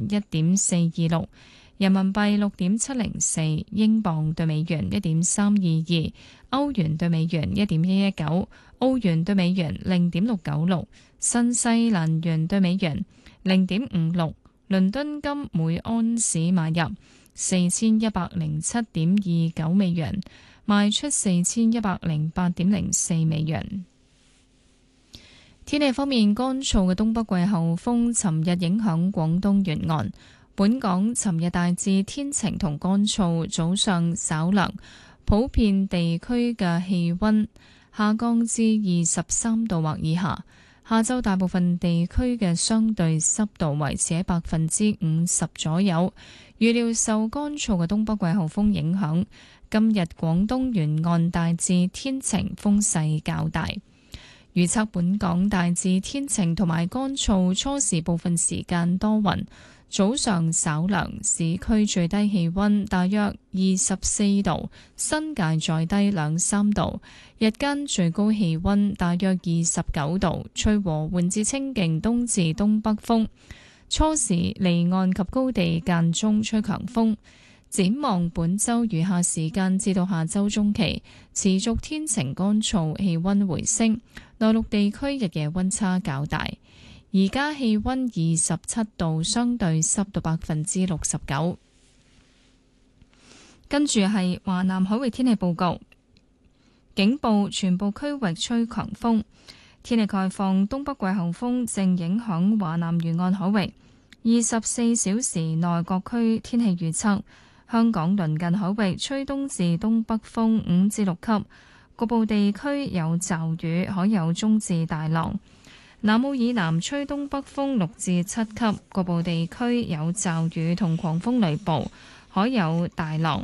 1.426，人民幣6.704，英鎊對美元1.322，歐元對美元1.119，澳元對美元0.696，新西蘭元對美元0.56。倫敦金每安士買入4107.29美元，賣出4108.04美元。天氣方面，乾燥嘅東北季候風尋日影響廣東沿岸，本港尋日大致天晴同乾燥，早上稍涼，普遍地區嘅氣溫下降至23度或以下。下晝大部分地區嘅相對濕度維持喺50%左右。預料受乾燥嘅東北季候風影響，今日廣東沿岸大致天晴，風勢較大。預測本港大致天晴同埋乾燥，初時部分時間多雲，早上稍涼，市區最低氣溫大約24度，新界再低2-3度。日間最高氣溫大約29度，吹和緩至清勁東至東北風。初時離岸及高地間中吹強風。展望本週餘下時間至到下週中期，持續天晴乾燥，氣溫回升。內陸地區日夜溫差較大。而家氣溫27度，相對濕度69%。跟住係華南海域天氣報告，警報全部區域吹強風。天氣概況，東北季候風正影響華南沿岸海域。24小時內各區天氣預測：香港鄰近海域吹東至東北風5至6級，局部地區有驟雨，海有中至大浪。南澳以南吹東北風6至7級，局部地區有驟雨同狂風雷暴，海有大浪。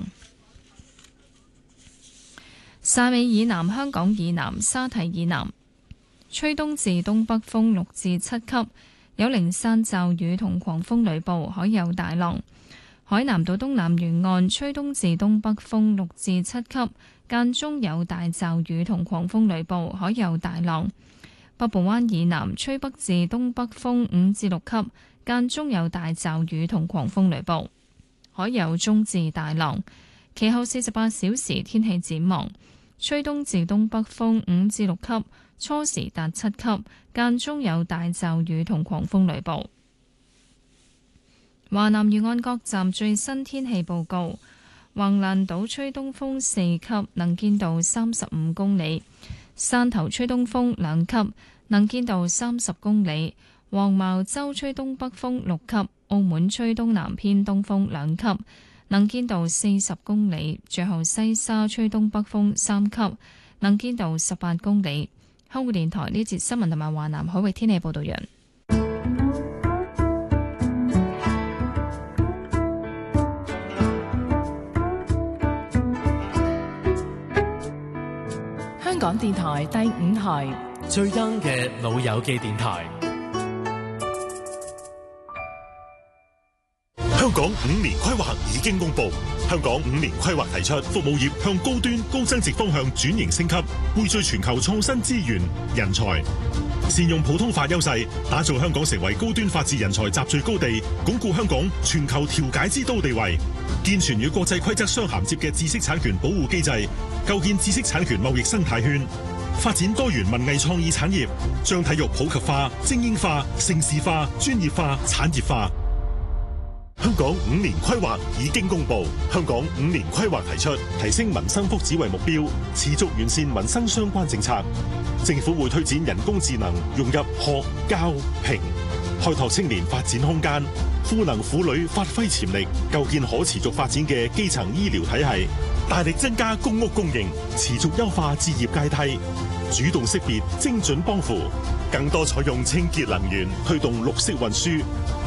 汕尾以南、香港以南、沙堤以南吹東至東北風6至7級，有零散驟雨同狂風雷暴，海有大浪。海南島東南沿岸吹東至東北風6至7級，間中有大驟雨同狂風雷暴，海有大浪。北部灣以南吹北至東北風5至6級，間中有大驟雨同狂風雷暴，海有中至大浪。其後48小時天氣展望：吹東至東北風5至6級，初時達7級，間中有大驟雨同狂風雷暴。華南沿岸各站最新天氣報告：橫瀾島吹東風4級，能見度35公里；汕頭吹東風2級，能見度30公里；黃茅洲吹東北風6級，澳門吹東南偏東風2級，能見度40公里；最後西沙吹東北風3級，能見度18公里。香港電台呢節新聞同埋華南海域天氣報道完。 香港電台第5台最 young 嘅老友記電台。 香港5年規劃已經公布，香港5年規劃提出服務業向高端高增值方向轉型升級，匯聚全球創新資源人才，善用普通法優勢，打造香港成為高端法治人才集聚高地，鞏固香港全球調解之都地位，健全與國際規則相銜接嘅知識產權保護機制，構建知識產權貿易生態圈，發展多元文藝創意產業，將體育普及化、精英化、盛事化、專業化、產業化。香港5年規劃已經公布，香港5年規劃提出提升民生福祉為目標，持續完善民生相關政策。政府會推展人工智能融入學、教、評，開拓青年發展空間，賦能婦女發揮潛力，構建可持續發展嘅基層醫療體系，大力增加公屋供應，持續優化置業階梯，主動識別精準幫扶，更多採用清潔能源，推動綠色運輸。